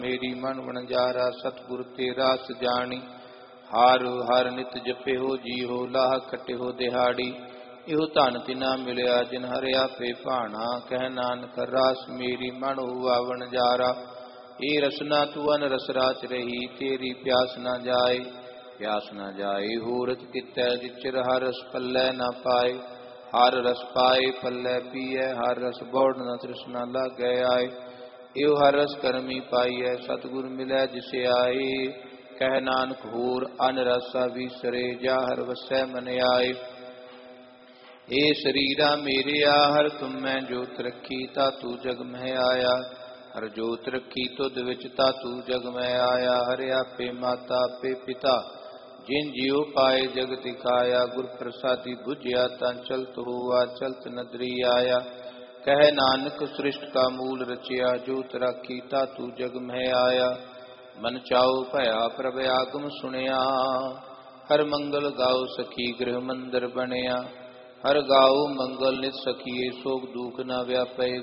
मेरी मन वणजारा सतगुर तेरा सजानी। हार हर नित जपे हो जी हो लाह खटे हो दिहाड़ी। इहो धन तिना मिलिया जिन हरि आपे भाणा। कह नानक रास मेरी मन हुआ वणजारा। ए रसना तू अन रस राच रही तेरी प्यास न जाए। प्यास न जाए होरत कितै जिचर हर रस पल्लै न पाए। हर रस पाए पल्लै पीए हर रस बौड़ न तृष्णा लागै आए। इहो हर रस करमी पाईऐ सतगुर मिलै जिसे आए। कह नानक होर अन रसा विसरे जा हर वसै मन आए। ए शरीरा मेरिया हर तुम मैं जोत रखी तातू जग मह आया। हर जोत रखी तुद विच तातू जग मह आया। हर आपे माता आपे पिता जिन जियो पाए जग दिखाया। गुर प्रसादी बुझिया ता चलत हुआ चलत नदरी आया। कह नानक सृष्ट का मूल रचिया जोत राखी तातू जग मह आया। मन चाओ भया प्रभ आगम सुनिया। हर मंगल गाओ सखी गृह मंदिर बनिया। हर गाओ मंगल नित सखिए सोग दुख न व्यापै।